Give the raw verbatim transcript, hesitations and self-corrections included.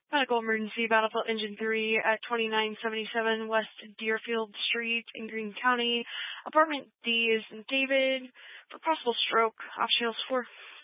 Medical emergency, Battlefield Engine three at twenty-nine seventy-seven West Deerfield Street in Greene County. Apartment D is David for possible stroke. Optionals four.